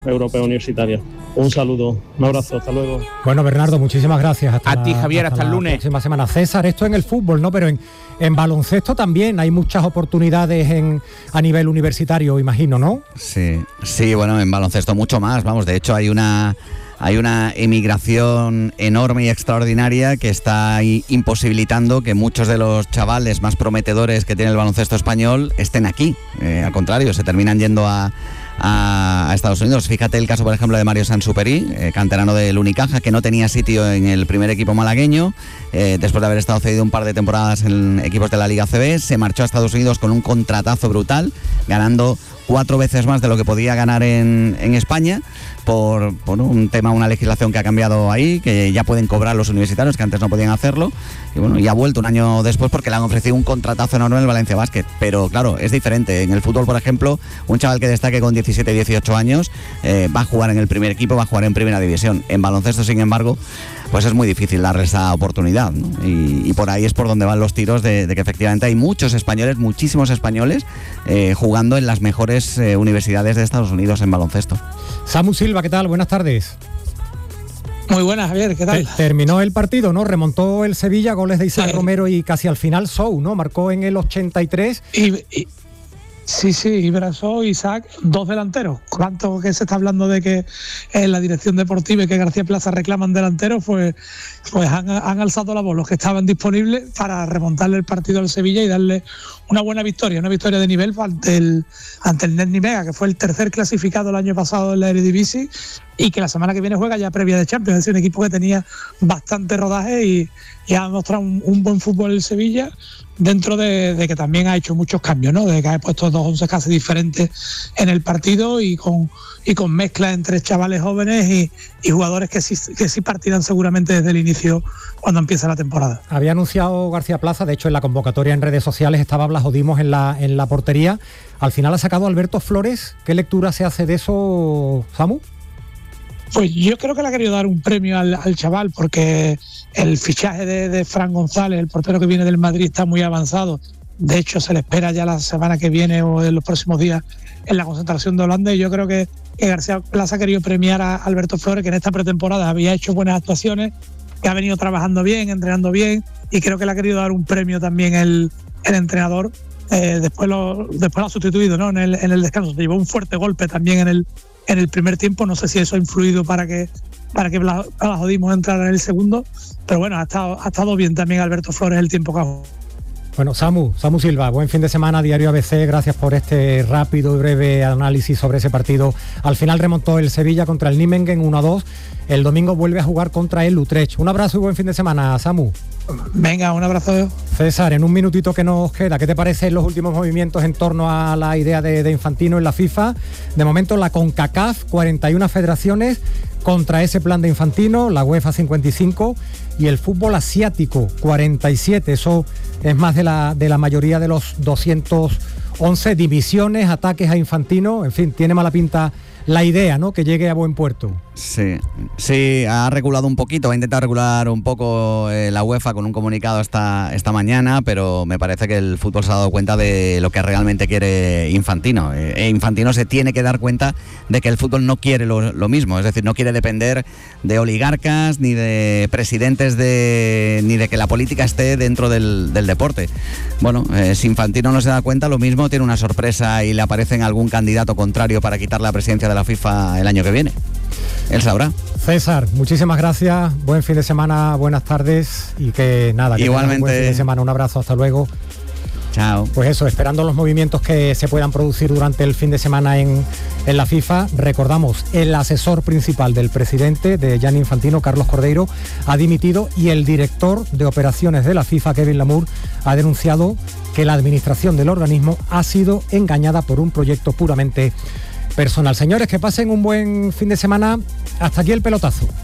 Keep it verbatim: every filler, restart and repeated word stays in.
europea universitaria. Un saludo, un abrazo, hasta luego. Bueno, Bernardo, muchísimas gracias. Hasta a la, ti, Javier, hasta, hasta el lunes. Próxima semana. César, esto en el fútbol, ¿no? Pero en, en baloncesto también hay muchas oportunidades en, a nivel universitario, imagino, ¿no? Sí, sí, bueno, en baloncesto mucho más, vamos, de hecho hay una... Hay una emigración enorme y extraordinaria que está ahí imposibilitando que muchos de los chavales más prometedores que tiene el baloncesto español estén aquí. Eh, al contrario, se terminan yendo a, a, a Estados Unidos. Fíjate el caso, por ejemplo, de Mario Sansuperi, eh, canterano del Unicaja, que no tenía sitio en el primer equipo malagueño. Eh, después de haber estado cedido un par de temporadas en equipos de la Liga A C B, se marchó a Estados Unidos con un contratazo brutal, ganando cuatro veces más de lo que podía ganar en, en España, por, por un tema, una legislación que ha cambiado ahí, que ya pueden cobrar los universitarios, que antes no podían hacerlo, y bueno, y ha vuelto un año después porque le han ofrecido un contratazo enorme en el Valencia Basket. Pero claro, es diferente. En el fútbol, por ejemplo, un chaval que destaque con diecisiete, dieciocho años eh, va a jugar en el primer equipo, va a jugar en primera división. En baloncesto, sin embargo, pues es muy difícil darle esa oportunidad, ¿no? Y, y por ahí es por donde van los tiros de, de que efectivamente hay muchos españoles, muchísimos españoles, eh, jugando en las mejores eh, universidades de Estados Unidos en baloncesto. Samu Silva, ¿qué tal? Buenas tardes. Muy buenas, Javier, ¿qué tal? Terminó el partido, ¿no? Remontó el Sevilla, goles de Isaac sí. Romero y casi al final Sou, ¿no? Marcó en el ochenta y tres. Y, y, sí, sí, Ibrasou, Isaac, dos delanteros. ¿Cuánto que se está hablando de que en la dirección deportiva y que García Plaza reclaman delanteros? Pues, pues han, han alzado la voz los que estaban disponibles para remontarle el partido al Sevilla y darle una buena victoria, una victoria de nivel ante el, ante el Nizhny Mega, que fue el tercer clasificado el año pasado en la Eredivisie y que la semana que viene juega ya previa de Champions. Es decir, un equipo que tenía bastante rodaje y, y ha mostrado un, un buen fútbol el Sevilla, dentro de, de que también ha hecho muchos cambios, ¿no? De que ha puesto dos once casi diferentes en el partido y con, y con mezcla entre chavales jóvenes y, y jugadores que sí, que sí partirán seguramente desde el inicio cuando empieza la temporada. Había anunciado García Plaza, de hecho en la convocatoria en redes sociales estaba Blas Dimos en la, en la portería. Al final ha sacado Alberto Flores. ¿Qué lectura se hace de eso, Samu? Pues yo creo que le ha querido dar un premio al, al chaval, porque el fichaje de, de Fran González, el portero que viene del Madrid, está muy avanzado. De hecho, se le espera ya la semana que viene o en los próximos días en la concentración de Holanda, y yo creo que, que García Plaza ha querido premiar a Alberto Flores, que en esta pretemporada había hecho buenas actuaciones, que ha venido trabajando bien, entrenando bien, y creo que le ha querido dar un premio también el, el entrenador. Eh, después, lo, después lo ha sustituido, ¿no? en, el, en el descanso. Se llevó un fuerte golpe también en el en el primer tiempo, no sé si eso ha influido para que para que Blas Dimos entrara en el segundo, pero bueno, ha estado, ha estado bien también Alberto Flores el tiempo que ha jugado. Bueno, Samu, Samu Silva, buen fin de semana, Diario A B C, gracias por este rápido y breve análisis sobre ese partido. Al final remontó el Sevilla contra el Nijmegen uno a dos, el domingo vuelve a jugar contra el Utrecht. Un abrazo y buen fin de semana, Samu. Venga, un abrazo. César, en un minutito que nos queda, ¿qué te parecen los últimos movimientos en torno a la idea de, de Infantino en la FIFA? De momento la CONCACAF, cuarenta y una federaciones contra ese plan de Infantino, la UEFA cincuenta y cinco y el fútbol asiático cuarenta y siete, eso es más de la, de la mayoría de los doscientos once divisiones, ataques a Infantino, en fin, tiene mala pinta la idea, ¿no? Que llegue a buen puerto. Sí, sí, ha reculado un poquito, ha intentado regular un poco eh, la UEFA con un comunicado esta, esta mañana, pero me parece que el fútbol se ha dado cuenta de lo que realmente quiere Infantino. Eh, Infantino se tiene que dar cuenta de que el fútbol no quiere lo, lo mismo, es decir, no quiere depender de oligarcas, ni de presidentes, de ni de que la política esté dentro del, del deporte. Bueno, eh, si Infantino no se da cuenta, lo mismo tiene una sorpresa y le aparece en algún candidato contrario para quitar la presidencia de la FIFA el año que viene. Él sabrá. César, muchísimas gracias, buen fin de semana, buenas tardes y que nada, que igualmente, buen fin de semana, un abrazo, hasta luego. Chao. Pues eso, esperando los movimientos que se puedan producir durante el fin de semana en, en la FIFA. Recordamos, el asesor principal del presidente de Gianni Infantino, Carlos Cordeiro, ha dimitido y el director de operaciones de la FIFA, Kevin Lamour, ha denunciado que la administración del organismo ha sido engañada por un proyecto puramente personal. Señores, que pasen un buen fin de semana. Hasta aquí el pelotazo.